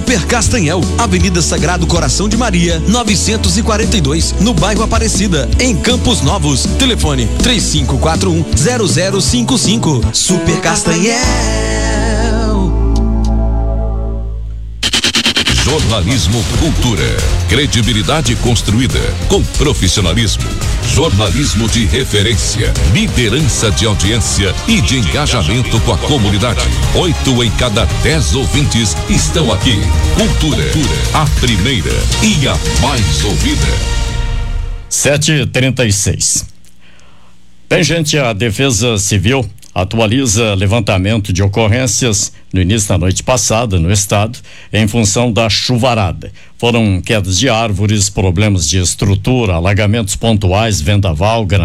Super Castanhel, Avenida Sagrado Coração de Maria, 942, no bairro Aparecida, em Campos Novos. Telefone 3541-0055. Super Castanhel. Jornalismo Cultura. Credibilidade construída com profissionalismo. Jornalismo de referência. Liderança de audiência e de engajamento com a comunidade. 8 em cada 10 ouvintes estão aqui. Cultura, a primeira e a mais ouvida. 7h36. Tem gente, a Defesa Civil atualiza levantamento de ocorrências no início da noite passada no estado em função da chuvarada. Foram quedas de árvores, problemas de estrutura, alagamentos pontuais, vendaval,